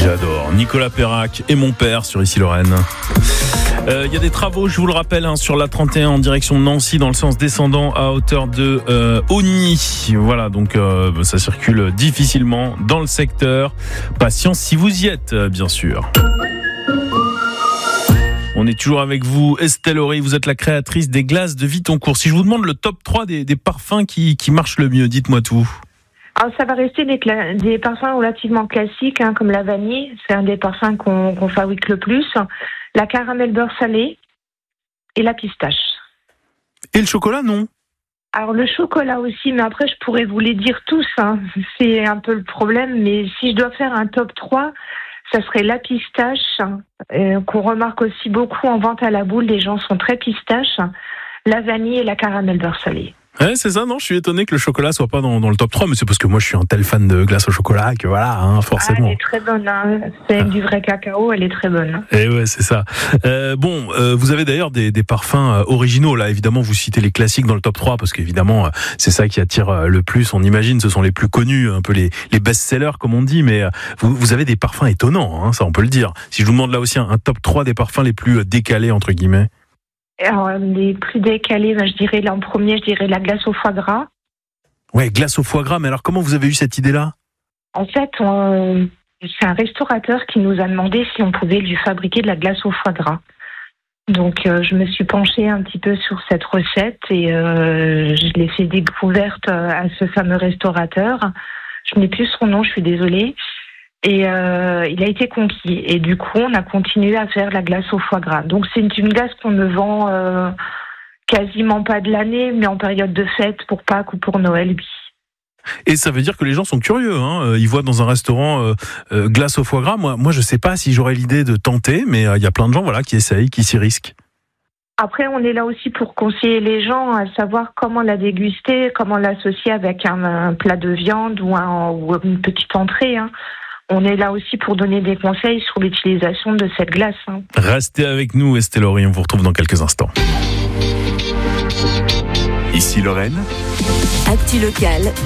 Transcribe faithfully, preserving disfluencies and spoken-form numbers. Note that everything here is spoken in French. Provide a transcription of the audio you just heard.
J'adore. Nicolas Perrac et mon père sur Ici Lorraine. Il euh, y a des travaux, je vous le rappelle, hein, sur la trente et un en direction de Nancy, dans le sens descendant à hauteur de euh, Ogny. Voilà, donc euh, ça circule difficilement dans le secteur. Patience si vous y êtes, euh, bien sûr. On est toujours avec vous, Estelle Horry, vous êtes la créatrice des glaces de Vitoncourt. Si je vous demande le top trois des, des parfums qui, qui marchent le mieux, dites-moi tout. Alors, ça va rester des, cla- des parfums relativement classiques, hein, comme la vanille. C'est un des parfums qu'on, qu'on fabrique le plus. La caramel beurre salé et la pistache. Et le chocolat, non ? Alors, le chocolat aussi, mais après, je pourrais vous les dire tous. Hein. C'est un peu le problème. Mais si je dois faire un top trois, ça serait la pistache, euh, qu'on remarque aussi beaucoup en vente à la boule. Les gens sont très pistaches. La vanille et la caramel beurre salé. Ouais, c'est ça, non, je suis étonné que le chocolat soit pas dans, dans le top trois, mais c'est parce que moi je suis un tel fan de glace au chocolat que voilà, hein, forcément. Ah, elle est très bonne, hein. C'est ah. du vrai cacao, elle est très bonne. Et ouais, c'est ça. Euh, bon, euh, vous avez d'ailleurs des, des parfums originaux, là, évidemment, vous citez les classiques dans le top trois, parce qu'évidemment, c'est ça qui attire le plus, on imagine, ce sont les plus connus, un peu les, les best-sellers, comme on dit, mais vous, vous avez des parfums étonnants, hein, ça on peut le dire. Si je vous demande là aussi un, un top trois des parfums les plus décalés, entre guillemets. Alors, les plus décalés, ben, je dirais, là, en premier, je dirais la glace au foie gras. Ouais, glace au foie gras, mais alors comment vous avez eu cette idée-là ? En fait, on, c'est un restaurateur qui nous a demandé si on pouvait lui fabriquer de la glace au foie gras. Donc, euh, je me suis penchée un petit peu sur cette recette et euh, je l'ai fait découverte à ce fameux restaurateur. Je n'ai plus son nom, je suis désolée. Et euh, il a été conquis. Et du coup, on a continué à faire la glace au foie gras. Donc, c'est une, une glace qu'on ne vend euh, quasiment pas de l'année, mais en période de fête, pour Pâques ou pour Noël, oui. Et ça veut dire que les gens sont curieux, hein. Ils voient dans un restaurant euh, euh, glace au foie gras. Moi, moi, je sais pas si j'aurais l'idée de tenter, mais il euh, y a plein de gens, voilà, qui essayent, qui s'y risquent. Après, on est là aussi pour conseiller les gens à savoir comment la déguster, comment l'associer avec un, un plat de viande ou, un, ou une petite entrée, hein. On est là aussi pour donner des conseils sur l'utilisation de cette glace. Hein. Restez avec nous, Estelle Horry, on vous retrouve dans quelques instants. Ici Lorraine. Actu locale